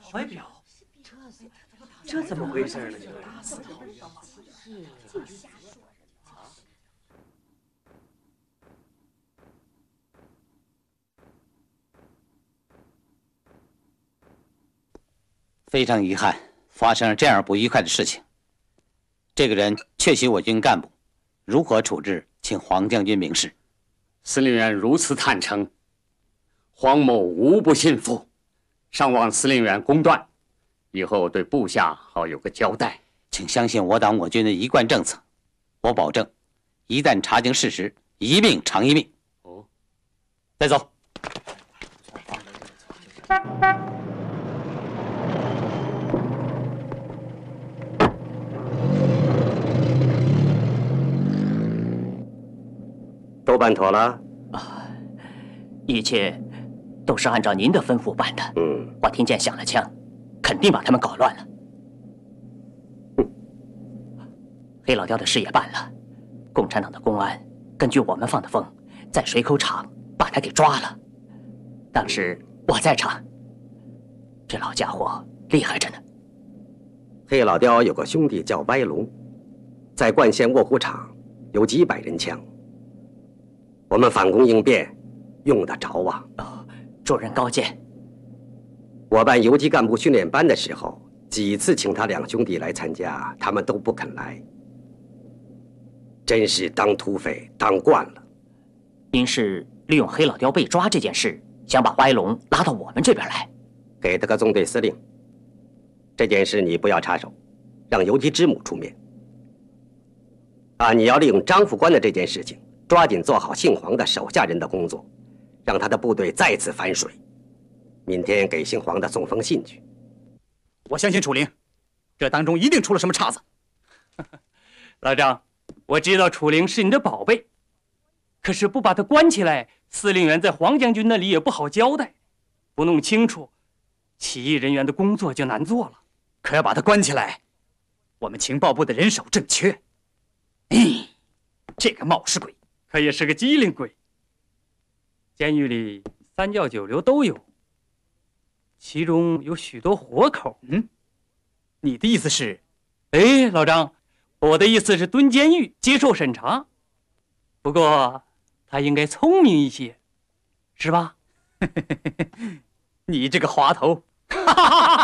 怀表，这怎么回事呢？ 非常遗憾，发生了这样不愉快的事情。这个人确袭我军干部，如何处置，请黄将军明示。 司令员如此坦诚，黄某无不信服，尚望司令员公断，以后对部下好有个交代。 请相信我党我军的一贯政策，我保证，一旦查清事实，一命偿一命。 哦， 再走。 都办妥了啊，一切都是按照您的吩咐办的。我听见响了枪，肯定把他们搞乱了。黑老刁的事也办了，共产党的公安根据我们放的风，在水口场把他给抓了。当时我在场，这老家伙厉害着呢。 黑老刁有个兄弟叫歪龙，在灌县卧虎场有几百人枪。我们反攻应变用得着啊！ 主任高见。 我办游击干部训练班的时候，几次请他两兄弟来参加，他们都不肯来。真是当土匪当惯了。 您是利用黑老刁被抓这件事，想把歪龙拉到我们这边来？ 给他个纵队司令。这件事你不要插手，让游击支母出面。你要利用张副官的这件事情。抓紧做好姓黄的手下人的工作，让他的部队再次反水。明天给姓黄的送封信去。 我相信楚灵，这当中一定出了什么岔子。 老张，我知道楚灵是你的宝贝，可是不把他关起来，司令员在黄将军那里也不好交代。不弄清楚，起义人员的工作就难做了。 可要把他关起来，我们情报部的人手正缺。这个冒失鬼！ 他也是个机灵鬼，监狱里三教九流都有，其中有许多活口。 你的意思是？ 哎，老张，我的意思是蹲监狱接受审查。不过他应该聪明一些，是吧？ 你这个滑头！